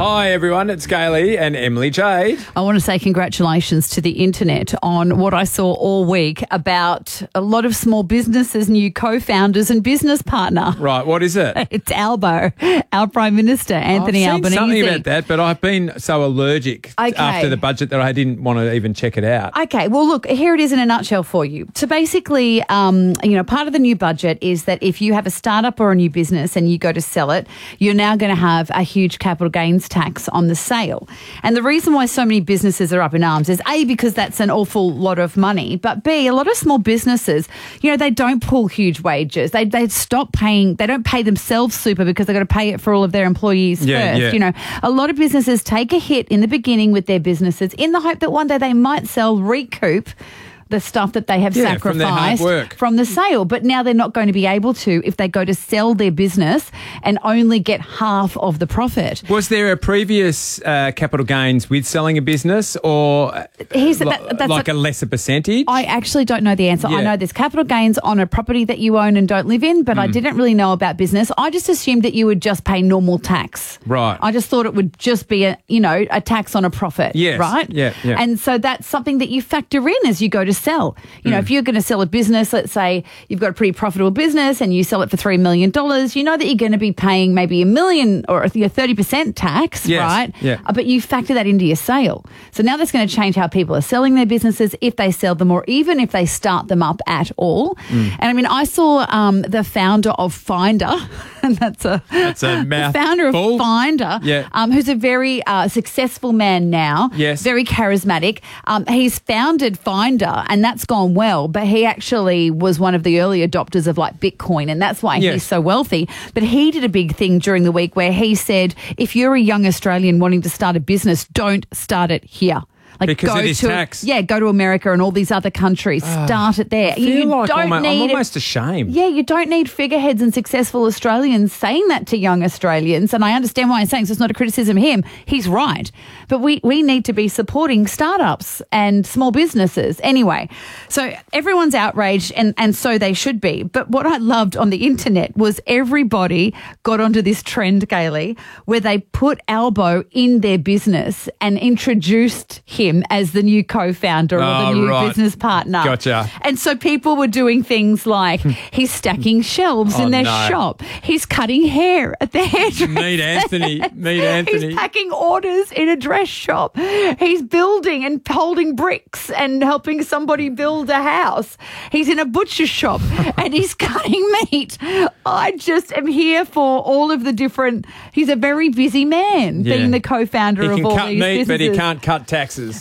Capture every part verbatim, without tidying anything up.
Hi, everyone. It's Gailey and Emily Jade. I want to say congratulations to the internet on what I saw all week about a lot of small businesses, new co-founders and business partner. Right, what is it? It's Albo, our Prime Minister, Anthony I've seen Albanese. something about that, but I've been so allergic Okay. after the budget that I didn't want to even check it out. Okay, well, look, here it is in a nutshell for you. So basically, um, you know, part of the new budget is that if you have a startup or a new business and you go to sell it, you're now going to have a huge capital gains tax on the sale. And the reason why so many businesses are up in arms is A, because that's an awful lot of money, but B, a lot of small businesses, you know, they don't pull huge wages. They they stop paying, they don't pay themselves super because they've got to pay it for all of their employees Yeah, first. yeah. You know, a lot of businesses take a hit in the beginning with their businesses in the hope that one day they might sell, recoup the stuff that they have Yeah, sacrificed from their hard work. from the sale. But now they're not going to be able to if they go to sell their business and only get half of the profit. Was there a previous uh, capital gains with selling a business or Here's- li- that- that's like a- a lesser percentage? I actually don't know the answer. I Yeah. know there's capital gains on a property that you own and don't live in, but I Mm. didn't really know about business. I just assumed that you would just pay normal tax. Right. I just thought it would just be a, you know, a tax on a profit. Yes. Right? Yeah, yeah. And so that's something that you factor in as you go to sell. You know, Mm. if you're going to sell a business, let's say you've got a pretty profitable business and you sell it for three million dollars, you know that you're going to be paying maybe a million or a thirty percent tax, Yes, right? yeah. Uh, But you factor that into your sale. So now that's going to change how people are selling their businesses, if they sell them or even if they start them up at all. Mm. And I mean, I saw um, the founder of Finder, and that's a, That's a the founder of mouthful. Finder, Yeah. um, who's a very uh, successful man now, Yes. very charismatic. Um, he's founded Finder and that's gone well, but he actually was one of the early adopters of like Bitcoin, and that's why Yes. he's so wealthy. But he did a big thing during the week where he said, if you're a young Australian wanting to start a business, don't start it here. Like Because go of his to tax. yeah, go to America and all these other countries. Start it there. I feel you like don't almost, need I'm it- almost ashamed. yeah, you don't need figureheads and successful Australians saying that to young Australians. And I understand why I'm saying so. It's not a criticism of him. He's right. But we, we need to be supporting startups and small businesses. Anyway, so everyone's outraged and, and so they should be. But what I loved on the internet was everybody got onto this trend, Gailey, where they put Albo in their business and introduced him as the new co-founder or Oh, the new right. business partner. Gotcha. And so people were doing things like he's stacking shelves Oh, in their no. shop. He's cutting hair at the hairdresser. Meet Anthony. Meet Anthony. He's packing orders in a dress shop. He's building and holding bricks and helping somebody build a house. He's in a butcher shop and he's cutting meat. I just am here for all of the different. He's a very busy man, Yeah. being the co-founder He of can all cut these meat, businesses. but he can't cut taxes.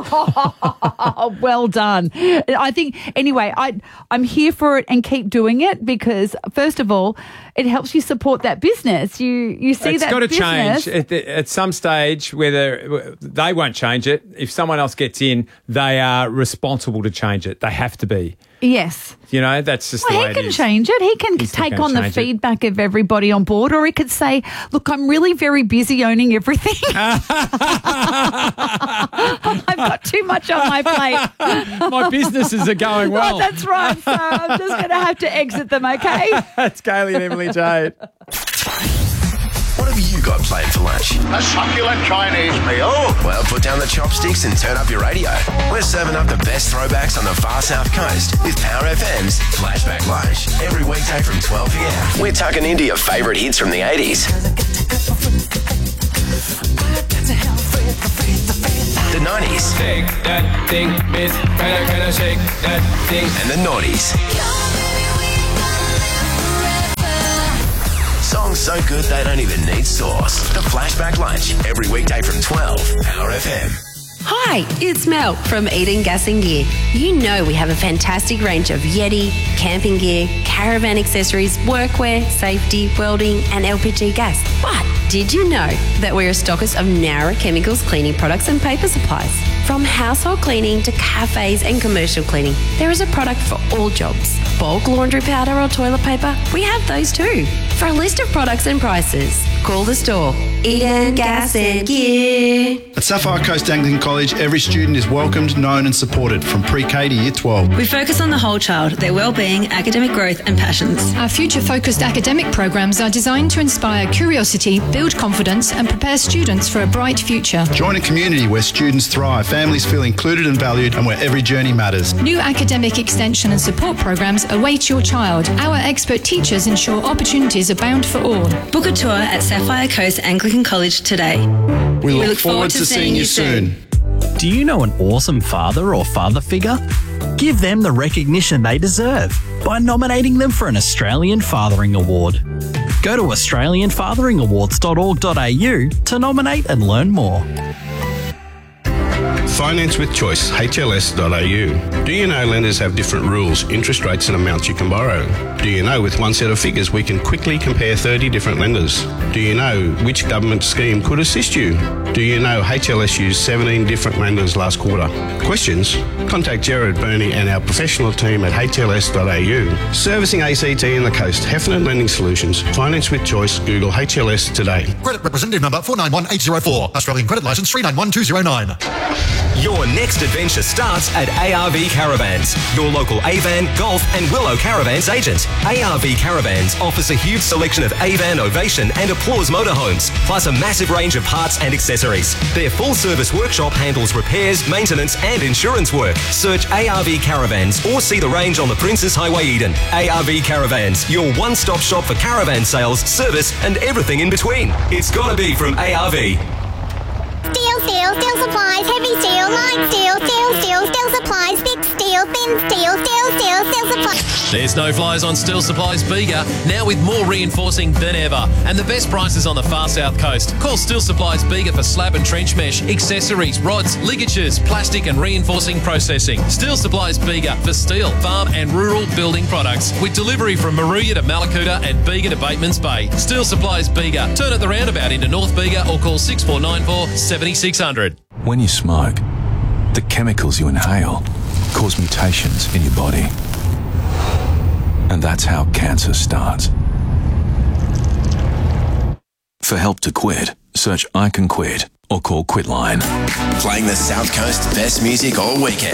Oh, well done. I think, anyway, I, I'm here for it and keep doing it because, first of all, it helps you support that business. You you see It's that got to business. change at, the, at some stage. Whether they won't change it, if someone else gets in, they are responsible to change it. They have to be. Yes. You know, that's just the Well, way he it can is. change it. He can He's not take gonna on the change it. feedback of everybody on board, or he could say, look, I'm really very busy owning everything. I've got too much on my plate. My businesses are going well. Oh, that's right. So I'm just going to have to exit them, okay? That's Gailey and Emily Jade. What have you got planned for lunch? A succulent Chinese meal. Well, put down the chopsticks and turn up your radio. We're serving up the best throwbacks on the far south coast with Power F M's Flashback Lunch. Every weekday from twelve p.m. We're tucking into your favourite hits from the eighties. The nineties. Shake that thing, miss. Kinda, kinda shake that thing. And the noughties. Songs so good they don't even need sauce. The Flashback Lunch, every weekday from twelve. Power F M. Hi, it's Mel from Eden Gas and Gear. You know we have a fantastic range of Yeti, camping gear, caravan accessories, workwear, safety, welding and L P G gas. But did you know that we're a stockist of Nowra Chemicals cleaning products and paper supplies? From household cleaning to cafes and commercial cleaning, there is a product for all jobs. Bulk laundry powder or toilet paper, we have those too. For a list of products and prices, call the store. Eden Gas and Gear. At Sapphire Coast Anglican College, every student is welcomed, known and supported from pre-K to year twelve. We focus on the whole child, their well-being, academic growth and passions. Our future-focused academic programs are designed to inspire curiosity, build confidence and prepare students for a bright future. Join a community where students thrive, families feel included and valued, and where every journey matters. New academic extension and support programs await your child. Our expert teachers ensure opportunities abound for all. Book a tour at Sapphire Coast Anglican College today. We look, we look forward, forward to seeing you soon. Do you know an awesome father or father figure? Give them the recognition they deserve by nominating them for an Australian Fathering Award. Go to australian fathering awards dot org dot a u to nominate and learn more. Finance with Choice, H L S dot a u. Do you know lenders have different rules, interest rates and amounts you can borrow? Do you know with one set of figures we can quickly compare thirty different lenders? Do you know which government scheme could assist you? Do you know H L S used seventeen different lenders last quarter? Questions? Contact Gerard Burney and our professional team at H L S dot a u. Servicing A C T and the Coast, Heffernan Lending Solutions. Finance with Choice, Google H L S today. Credit representative number four nine one eight zero four. Australian credit licence three nine one two zero nine. Your next adventure starts at A R V Caravans, your local Avan, Golf and Willow Caravans agent. A R V Caravans offers a huge selection of Avan, Ovation and Applause motorhomes, plus a massive range of parts and accessories. Their full-service workshop handles repairs, maintenance and insurance work. Search A R V Caravans or see the range on the Princes Highway, Eden. A R V Caravans, your one-stop shop for caravan sales, service and everything in between. It's gotta be from A R V. Steel, steel, steel supplies, heavy steel, light steel, steel, steel, steel supplies, thick steel, thin steel, steel, steel, steel supplies. There's no flies on Steel Supplies Bega, now with more reinforcing than ever. And the best prices on the far south coast. Call Steel Supplies Bega for slab and trench mesh, accessories, rods, ligatures, plastic and reinforcing processing. Steel Supplies Bega for steel, farm and rural building products. With delivery from Maruya to Malakuta and Bega to Bateman's Bay. Steel Supplies Bega. Turn at the roundabout into North Bega or call six four nine four, seven six zero zero. When you smoke, the chemicals you inhale cause mutations in your body. And that's how cancer starts. For help to quit, search I Can Quit or call Quitline. Playing the South Coast best music all weekend.